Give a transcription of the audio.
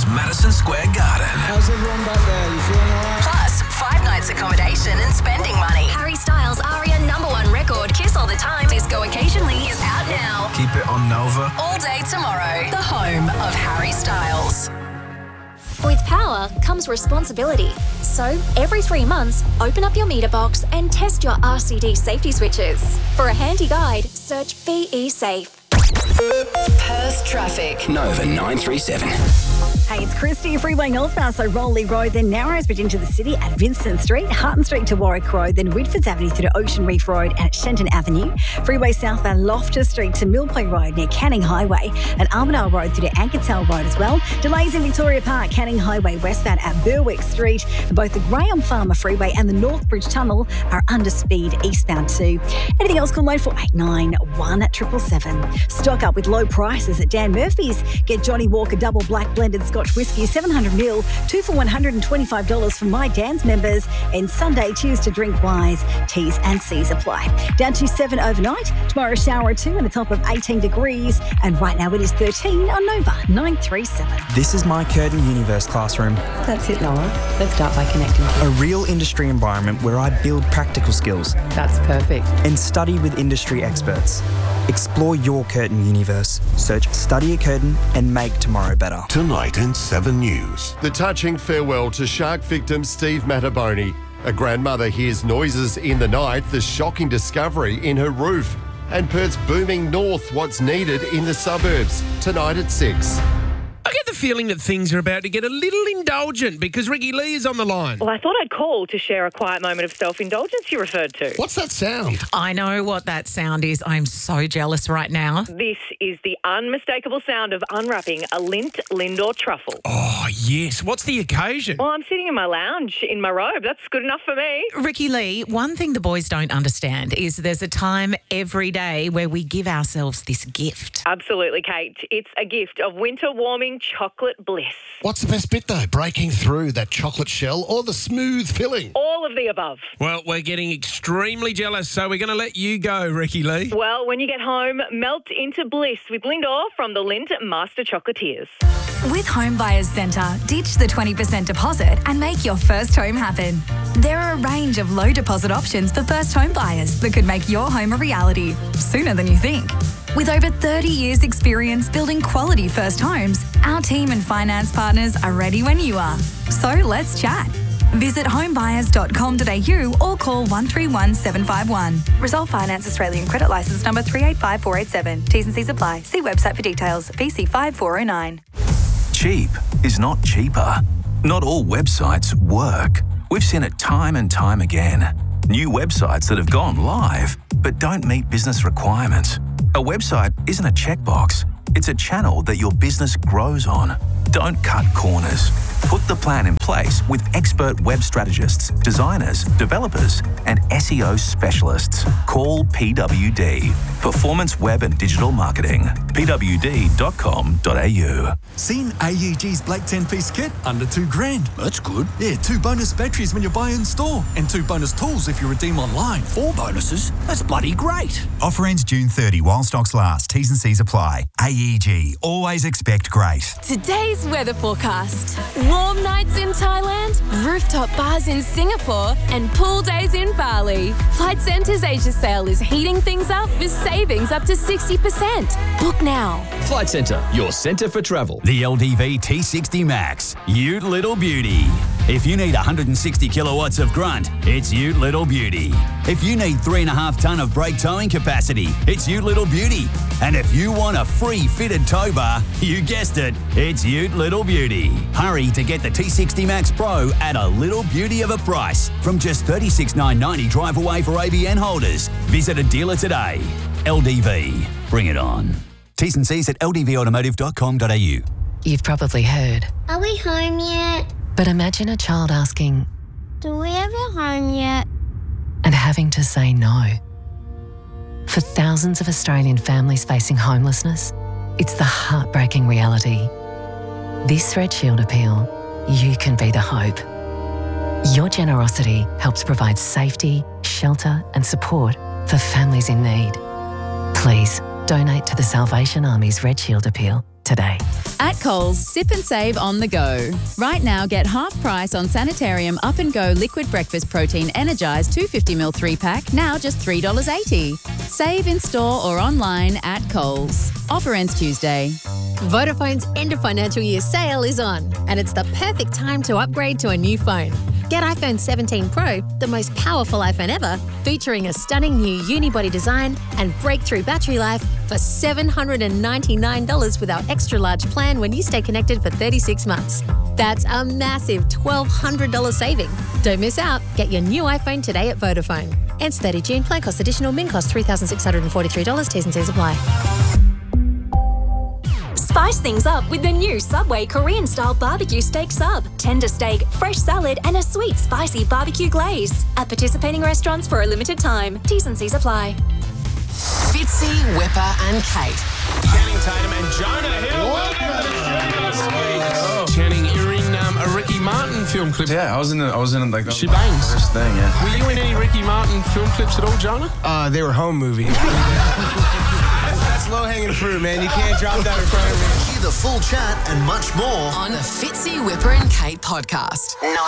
Styles, Madison Square Garden. How's everyone back there? You feeling all right? Plus, 5 nights accommodation and spending money. Harry Styles' ARIA #1 record, Kiss All the Time, Disco Occasionally, is out now. Keep it on Nova. All day tomorrow, the home of Harry Styles. With power comes responsibility. So, every 3 months, open up your meter box and test your RCD safety switches. For a handy guide, search BE Safe. Perth traffic. Nova 937. Hey, it's Christy. Freeway northbound, so Rowley Road, then Narrowsbridge into the city at Vincent Street, Harton Street to Warwick Road, then Whitfords Avenue through to Ocean Reef Road and at Shenton Avenue. Freeway southbound Loftus Street to Millpoint Road near Canning Highway and Armadale Road through to Ankertel Road as well. Delays in Victoria Park, Canning Highway westbound at Berwick Street. Both the Graham Farmer Freeway and the Northbridge Tunnel are under speed eastbound too. Anything else, call 0489 1777. Stock up with low prices at Dan Murphy's. Get Johnny Walker Double Black Blended Scotch Whisky, 700ml, 2 for $125 for My Dan's members. And Sunday, choose to drink wise. T's and C's apply. Down to 7 overnight. Tomorrow, shower or 2 and a top of 18 degrees. And right now it is 13 on Nova 937. This is my Curtin Universe classroom. That's it, Noah. Let's start by connecting. A real industry environment where I build practical skills. That's perfect. And study with industry experts. Explore your Curtin universe. Search Study at Curtin and make tomorrow better. Tonight in 7 News. The touching farewell to shark victim Steve Mattaboni. A grandmother hears noises in the night, the shocking discovery in her roof. And Perth's booming north, what's needed in the suburbs. Tonight at 6. I get the feeling that things are about to get a little indulgent because Ricky Lee is on the line. Well, I thought I'd call to share a quiet moment of self-indulgence you referred to. What's that sound? I know what that sound is. I'm so jealous right now. This is the unmistakable sound of unwrapping a Lindt Lindor truffle. Oh, yes. What's the occasion? Well, I'm sitting in my lounge in my robe. That's good enough for me. Ricky Lee, one thing the boys don't understand is there's a time every day where we give ourselves this gift. Absolutely, Kate. It's a gift of winter warming chocolate bliss. What's the best bit, though? Breaking through that chocolate shell or the smooth filling? All of the above. Well, we're getting extremely jealous, so we're going to let you go, Ricky Lee. Well, when you get home, melt into bliss with Lindor from the Lindt Master Chocolatiers. With Home Buyers Centre, ditch the 20% deposit and make your first home happen. There are a range of low deposit options for first home buyers that could make your home a reality sooner than you think. With over 30 years' experience building quality first homes, our team and finance partners are ready when you are. So let's chat. Visit homebuyers.com.au or call 131 751. Resolve Finance Australian Credit Licence number 385487. T's and C's apply. See website for details. VC 5409. Cheap is not cheaper. Not all websites work. We've seen it time and time again. New websites that have gone live but don't meet business requirements. A website isn't a checkbox. It's a channel that your business grows on. Don't cut corners. Put the plan in place with expert web strategists, designers, developers, and SEO specialists. Call PWD, Performance Web and Digital Marketing. pwd.com.au. Seen AEG's Black 10-piece kit? Under $2,000. That's good. Yeah, 2 bonus batteries when you buy in store. And 2 bonus tools if you redeem online. 4 bonuses? That's bloody great. Offer ends June 30 while stocks last. T's and C's apply. AEG. Always expect great. Today's weather forecast. Warm nights in Thailand, rooftop bars in Singapore, and pool days in Bali. Flight Centre's Asia sale is heating things up with savings up to 60%. Book now. Flight Centre, your centre for travel. The LDV T60 Max, Ute Little Beauty. If you need 160 kilowatts of grunt, it's Ute Little Beauty. If you need 3.5 tonne of brake towing capacity, it's Ute Little Beauty. And if you want a free fitted tow bar, you guessed it, it's Ute Little Beauty. Hurry to get the T60 Max Pro at a little beauty of a price from just $36,990 drive away for ABN holders. Visit a dealer today. LDV, bring it on. T's and C's at ldvautomotive.com.au. You've probably heard. Are we home yet? But imagine a child asking, Do we ever home yet? and having to say no. For thousands of Australian families facing homelessness, it's the heartbreaking reality. This Red Shield appeal, you can be the hope. Your generosity helps provide safety, shelter and support for families in need. Please donate to the Salvation Army's Red Shield appeal today. At Coles, sip and save on the go. Right now, get half price on Sanitarium Up and Go Liquid Breakfast Protein Energised 250ml 3-pack, now just $3.80. Save in store or online at Coles. Offer ends Tuesday. Vodafone's end of financial year sale is on, and it's the perfect time to upgrade to a new phone. Get iPhone 17 Pro, the most powerful iPhone ever, featuring a stunning new unibody design and breakthrough battery life for $799 with our extra large plan when you stay connected for 36 months. That's a massive $1,200 saving. Don't miss out. Get your new iPhone today at Vodafone. Ends 30 June. Plan cost additional. Min cost $3,643. T's and C's apply. Spice things up with the new Subway Korean-style barbecue steak sub. Tender steak, fresh salad, and a sweet, spicy barbecue glaze. At participating restaurants for a limited time. T's and C's apply. Fitzy, Whipper and Kate. Channing Tatum and Jonah Hill. Welcome to the studio. Channing, you're in a Ricky Martin film clip. Yeah, I was in like She Bangs. First thing, yeah. Were you in any Ricky Martin film clips at all, Jonah? They were home movies. That's low-hanging fruit, man. You can't drop that in front of me. Hear the full chat and much more on the Fitzy, Whipper and Kate podcast.